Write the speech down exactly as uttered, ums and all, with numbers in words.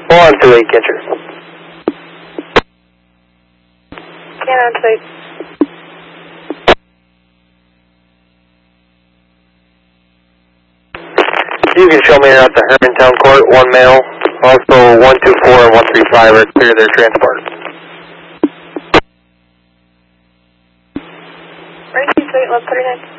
one two eight, catcher. Cannon two eight. You can show me out to Hermantown Court, one male. Also one two four and one three five are clear their transport. Right, two eight, left thirty-nine.